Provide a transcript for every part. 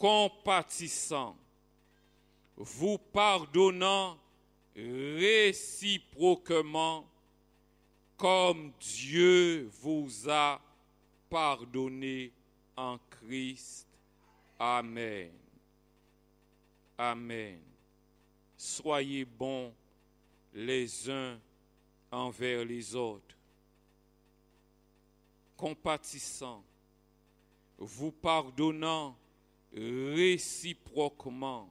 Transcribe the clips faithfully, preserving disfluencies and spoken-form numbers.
compatissant, vous pardonnant réciproquement comme Dieu vous a pardonné en Christ. Amen. Amen. Soyez bons les uns envers les autres, compatissants, vous pardonnant réciproquement,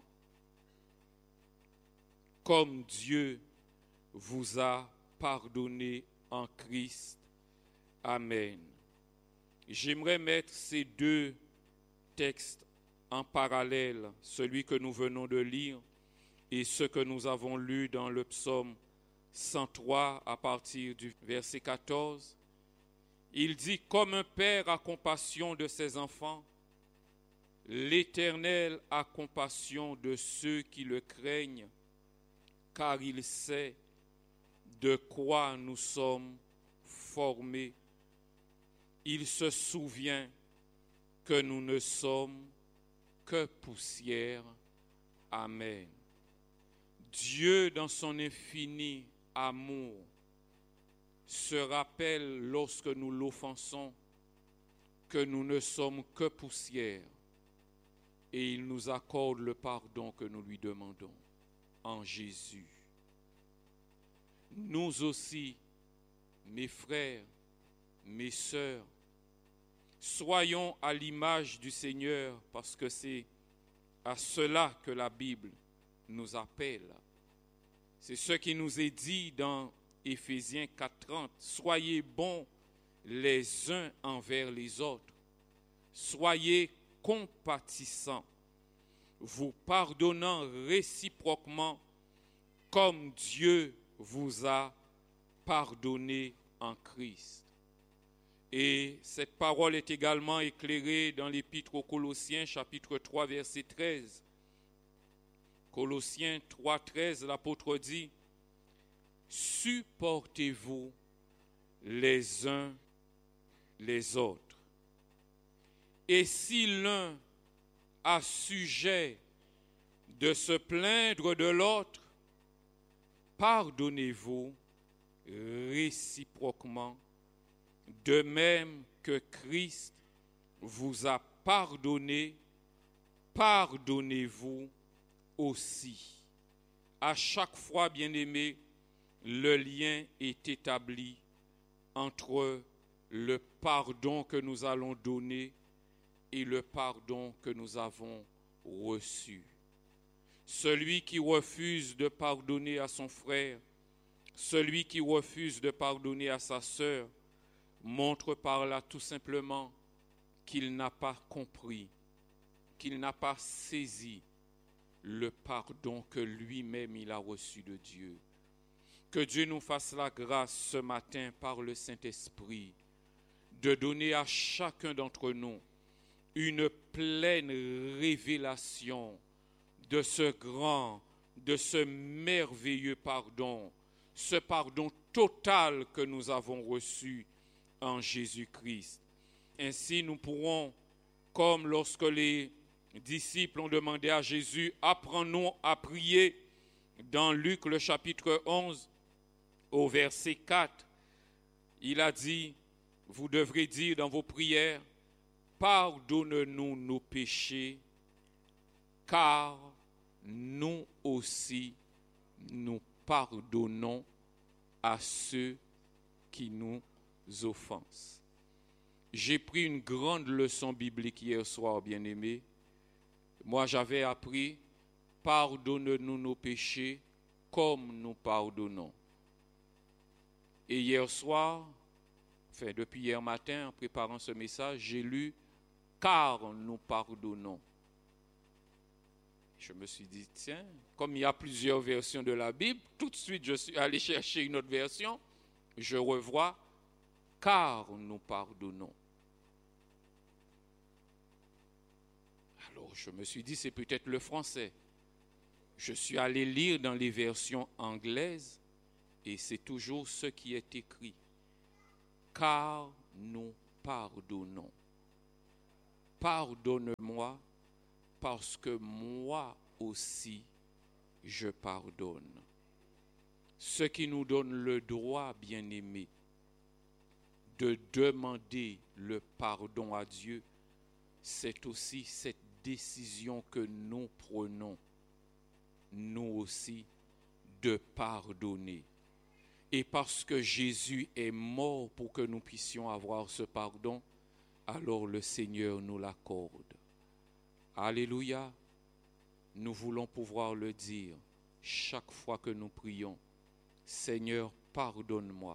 comme Dieu vous a pardonné en Christ. Amen. J'aimerais mettre ces deux textes en parallèle, celui que nous venons de lire et ce que nous avons lu dans le psaume cent trois à partir du verset quatorze. Il dit, comme un père a compassion de ses enfants, l'Éternel a compassion de ceux qui le craignent, car il sait de quoi nous sommes formés. Il se souvient que nous ne sommes que poussière. Amen. Dieu, dans son infini amour, se rappelle lorsque nous l'offensons que nous ne sommes que poussière et il nous accorde le pardon que nous lui demandons en Jésus. Nous aussi, mes frères, mes sœurs, soyons à l'image du Seigneur parce que c'est à cela que la Bible nous appelle. C'est ce qui nous est dit dans Éphésiens quatre trente. Soyez bons les uns envers les autres. Soyez compatissants, vous pardonnant réciproquement comme Dieu vous a pardonné en Christ. Et cette parole est également éclairée dans l'Épître aux Colossiens, chapitre trois, verset treize. Colossiens trois, treize, l'apôtre dit, « Supportez-vous les uns les autres. Et si l'un a sujet de se plaindre de l'autre, pardonnez-vous réciproquement, de même que Christ vous a pardonné, pardonnez-vous aussi. » À chaque fois, bien-aimés, le lien est établi entre le pardon que nous allons donner et le pardon que nous avons reçu. Celui qui refuse de pardonner à son frère, celui qui refuse de pardonner à sa sœur, montre par là tout simplement qu'il n'a pas compris, qu'il n'a pas saisi le pardon que lui-même il a reçu de Dieu. Que Dieu nous fasse la grâce ce matin par le Saint-Esprit de donner à chacun d'entre nous une pleine révélation de ce grand, de ce merveilleux pardon, ce pardon total que nous avons reçu en Jésus-Christ. Ainsi, nous pourrons, comme lorsque les disciples ont demandé à Jésus, apprends-nous à prier, dans Luc le chapitre onze, au verset quatre, il a dit, vous devrez dire dans vos prières, pardonne-nous nos péchés, car nous aussi nous pardonnons à ceux qui nous offensent. J'ai pris une grande leçon biblique hier soir, bien-aimés. Moi, j'avais appris, pardonne-nous nos péchés comme nous pardonnons. Et hier soir, enfin depuis hier matin, en préparant ce message, j'ai lu, car nous pardonnons. Je me suis dit, tiens, comme il y a plusieurs versions de la Bible, tout de suite je suis allé chercher une autre version, je revois, car nous pardonnons. Alors je me suis dit, c'est peut-être le français. Je suis allé lire dans les versions anglaises et c'est toujours ce qui est écrit. Car nous pardonnons. Pardonne-moi parce que moi aussi je pardonne. Ce qui nous donne le droit, bien-aimés, de demander le pardon à Dieu, c'est aussi cette décision que nous prenons, nous aussi, de pardonner. Et parce que Jésus est mort pour que nous puissions avoir ce pardon, alors le Seigneur nous l'accorde. Alléluia. Nous voulons pouvoir le dire chaque fois que nous prions. Seigneur, pardonne-moi,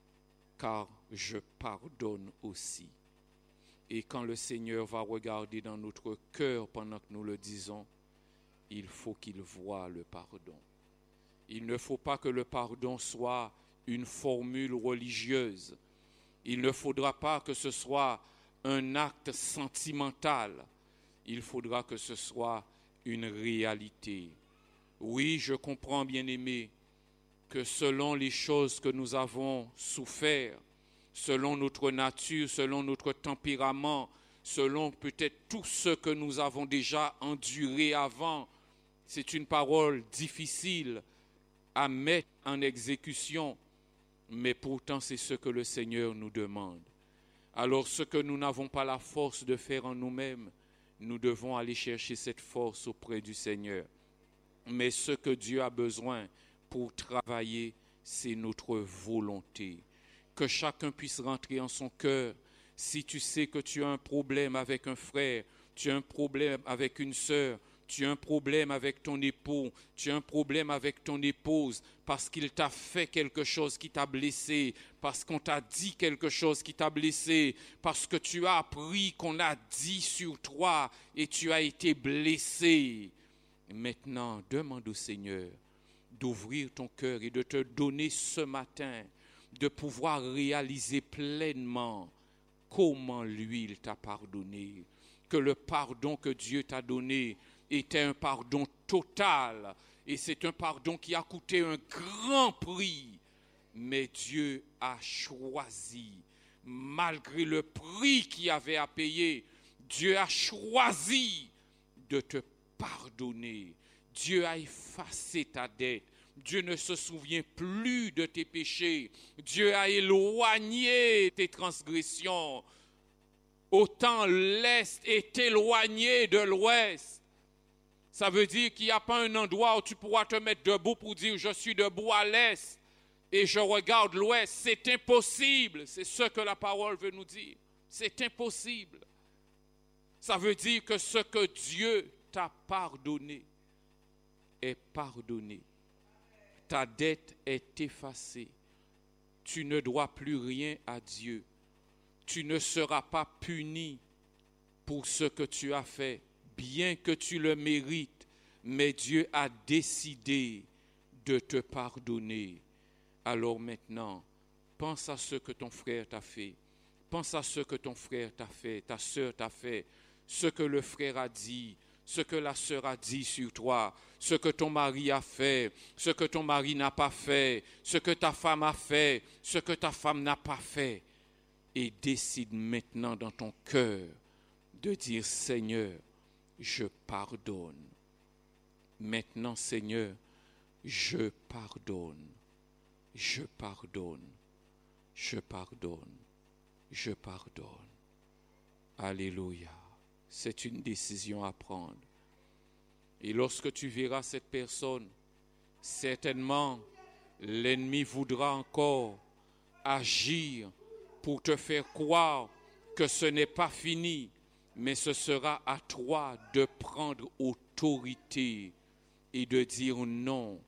car je pardonne aussi. Et quand le Seigneur va regarder dans notre cœur pendant que nous le disons, il faut qu'il voie le pardon. Il ne faut pas que le pardon soit une formule religieuse. Il ne faudra pas que ce soit un acte sentimental. Il faudra que ce soit une réalité. Oui, je comprends, bien-aimé, que selon les choses que nous avons souffert, selon notre nature, selon notre tempérament, selon peut-être tout ce que nous avons déjà enduré avant, c'est une parole difficile à mettre en exécution, mais pourtant c'est ce que le Seigneur nous demande. Alors ce que nous n'avons pas la force de faire en nous-mêmes, nous devons aller chercher cette force auprès du Seigneur. Mais ce que Dieu a besoin pour travailler, c'est notre volonté. Que chacun puisse rentrer en son cœur. Si tu sais que tu as un problème avec un frère, tu as un problème avec une sœur, tu as un problème avec ton époux, tu as un problème avec ton épouse, parce qu'il t'a fait quelque chose qui t'a blessé, parce qu'on t'a dit quelque chose qui t'a blessé, parce que tu as appris qu'on a dit sur toi et tu as été blessé. Maintenant, demande au Seigneur d'ouvrir ton cœur et de te donner ce matin, de pouvoir réaliser pleinement comment lui, il t'a pardonné. Que le pardon que Dieu t'a donné était un pardon total. Et c'est un pardon qui a coûté un grand prix. Mais Dieu a choisi, malgré le prix qu'il avait à payer, Dieu a choisi de te pardonner. Dieu a effacé ta dette. Dieu ne se souvient plus de tes péchés. Dieu a éloigné tes transgressions. Autant l'Est est éloigné de l'Ouest. Ça veut dire qu'il n'y a pas un endroit où tu pourras te mettre debout pour dire « je suis debout à l'Est et je regarde l'Ouest ». C'est impossible. C'est ce que la parole veut nous dire. C'est impossible. Ça veut dire que ce que Dieu t'a pardonné est pardonné. Ta dette est effacée. Tu ne dois plus rien à Dieu. Tu ne seras pas puni pour ce que tu as fait, bien que tu le mérites, mais Dieu a décidé de te pardonner. Alors maintenant, pense à ce que ton frère t'a fait. Pense à ce que ton frère t'a fait, ta sœur t'a fait, ce que le frère a dit, ce que la sœur a dit sur toi, ce que ton mari a fait, ce que ton mari n'a pas fait, ce que ta femme a fait, ce que ta femme n'a pas fait. Et décide maintenant dans ton cœur de dire « Seigneur, je pardonne. Maintenant, Seigneur, je pardonne. Je pardonne. Je pardonne. Je pardonne. » Alléluia. C'est une décision à prendre. Et lorsque tu verras cette personne, certainement, l'ennemi voudra encore agir pour te faire croire que ce n'est pas fini, mais ce sera à toi de prendre autorité et de dire non,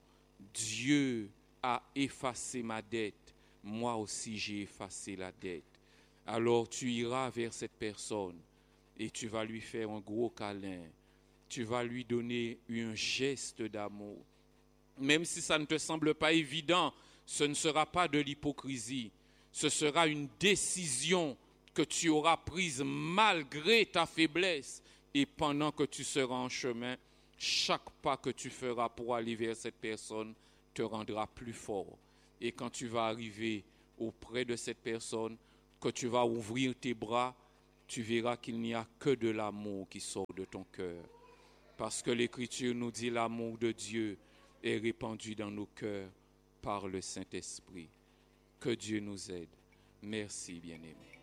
Dieu a effacé ma dette, moi aussi j'ai effacé la dette. Alors tu iras vers cette personne et tu vas lui faire un gros câlin, tu vas lui donner un geste d'amour. Même si ça ne te semble pas évident, ce ne sera pas de l'hypocrisie. Ce sera une décision que tu auras prise malgré ta faiblesse. Et pendant que tu seras en chemin, chaque pas que tu feras pour aller vers cette personne te rendra plus fort. Et quand tu vas arriver auprès de cette personne, que tu vas ouvrir tes bras, tu verras qu'il n'y a que de l'amour qui sort de ton cœur. Parce que l'Écriture nous dit l'amour de Dieu est répandu dans nos cœurs par le Saint-Esprit. Que Dieu nous aide. Merci, bien-aimés.